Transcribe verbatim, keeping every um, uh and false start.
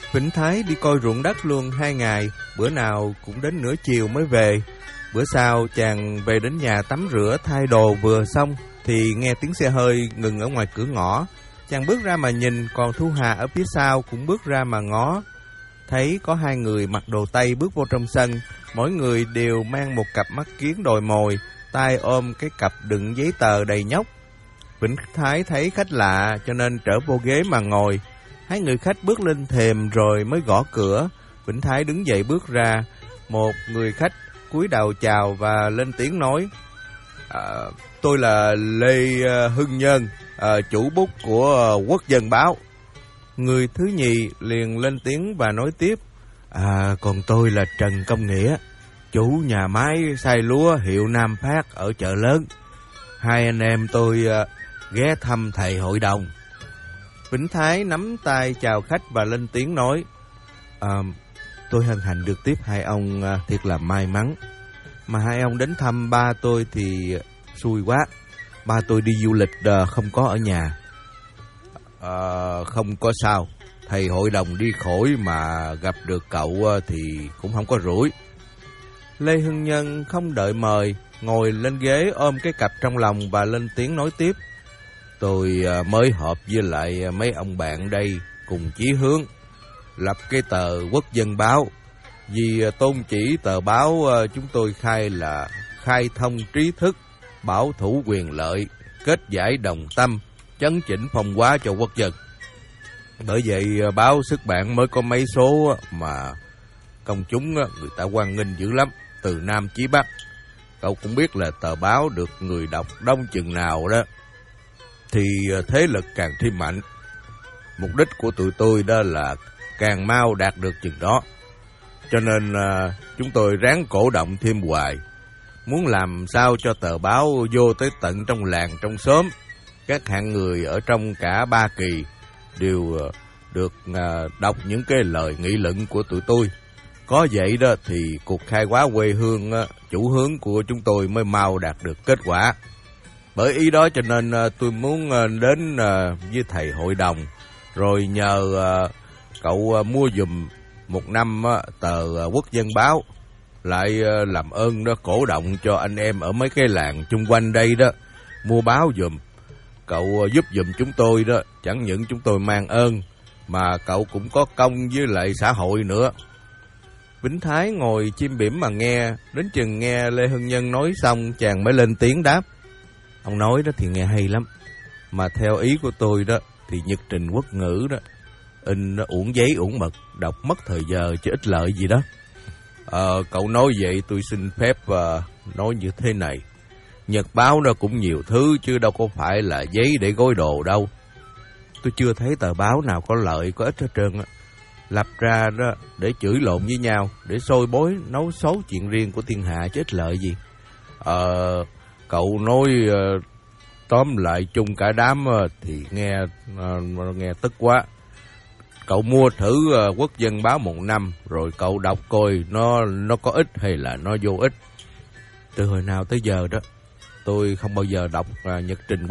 Vĩnh Thái đi coi ruộng đất luôn hai ngày, bữa nào cũng đến nửa chiều mới về. Bữa sau chàng về đến nhà tắm rửa thay đồ vừa xong thì nghe tiếng xe hơi ngừng ở ngoài cửa ngõ. Chàng bước ra mà nhìn, còn Thu Hà ở phía sau cũng bước ra mà ngó. Thấy có hai người mặc đồ Tây bước vô trong sân, mỗi người đều mang một cặp mắt kiếng đồi mồi, tay ôm cái cặp đựng giấy tờ đầy nhóc. Vĩnh Thái thấy khách lạ cho nên trở vô ghế mà ngồi. Hai người khách bước lên thềm rồi mới gõ cửa. Vĩnh Thái đứng dậy bước ra. Một người khách cúi đầu chào và lên tiếng nói: à, tôi là Lê Hưng Nhân, à, chủ bút của Quốc Dân Báo. Người thứ nhì liền lên tiếng và nói tiếp: à, còn tôi là Trần Công Nghĩa, chủ nhà máy xay lúa hiệu Nam Phát ở chợ lớn. Hai anh em tôi à, ghé thăm thầy hội đồng. Vĩnh Thái nắm tay chào khách và lên tiếng nói: à, tôi hân hạnh được tiếp hai ông, à, thiệt là may mắn. Mà hai ông đến thăm ba tôi thì xui quá. Ba tôi đi du lịch à, không có ở nhà. À, không có sao, thầy hội đồng đi khỏi mà gặp được cậu à, thì cũng không có rủi. Lê Hưng Nhân không đợi mời, ngồi lên ghế ôm cái cặp trong lòng và lên tiếng nói tiếp: tôi mới họp với lại mấy ông bạn đây cùng chí hướng lập cái tờ Quốc Dân Báo. Vì tôn chỉ tờ báo chúng tôi khai là khai thông trí thức, bảo thủ quyền lợi, kết giải đồng tâm, chấn chỉnh phong hóa cho quốc dân. Bởi vậy báo xuất bản mới có mấy số mà công chúng người ta hoan nghênh dữ lắm, từ Nam chí Bắc. Cậu cũng biết là tờ báo được người đọc đông chừng nào đó thì thế lực càng thêm mạnh. Mục đích của tụi tôi đó là càng mau đạt được chừng đó. Cho nên à, chúng tôi ráng cổ động thêm hoài, muốn làm sao cho tờ báo vô tới tận trong làng trong xóm. Các hạng người ở trong cả Ba Kỳ đều à, được à, đọc những cái lời nghị luận của tụi tôi. Có vậy đó thì cuộc khai hóa quê hương á, chủ hướng của chúng tôi mới mau đạt được kết quả. Bởi ý đó cho nên à, tôi muốn à, đến à, với thầy hội đồng, rồi nhờ à, cậu à, mua giùm một năm á, tờ à, Quốc Dân Báo. Lại à, làm ơn đó cổ động cho anh em ở mấy cái làng chung quanh đây đó mua báo giùm. Cậu à, giúp giùm chúng tôi đó, chẳng những chúng tôi mang ơn mà cậu cũng có công với lại xã hội nữa. Vĩnh Thái ngồi chim bỉm mà nghe, đến chừng nghe Lê Hưng Nhân nói xong chàng mới lên tiếng đáp: ông nói đó thì nghe hay lắm, mà theo ý của tôi đó thì nhật trình quốc ngữ đó in nó uổng giấy uổng mực, đọc mất thời giờ chứ ích lợi gì đó. Ờ, cậu nói vậy tôi xin phép uh, nói như thế này: nhật báo nó cũng nhiều thứ chứ đâu có phải là giấy để gói đồ đâu. Tôi chưa thấy tờ báo nào có lợi có ích hết trơn á. Lập ra đó để chửi lộn với nhau, để soi bối nấu xấu chuyện riêng của thiên hạ chứ ích lợi gì. Ờ, cậu nói uh, tóm lại chung cả đám uh, thì nghe uh, nghe tức quá. Cậu mua thử uh, Quốc Dân Báo một năm rồi cậu đọc coi nó nó có ích hay là nó vô ích. Từ hồi nào tới giờ đó tôi không bao giờ đọc uh, nhật trình